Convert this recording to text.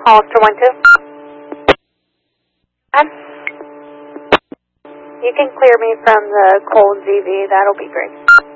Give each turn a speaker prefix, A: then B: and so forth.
A: Hollister 1-2. You can clear me from the cold ZV. That'll be great.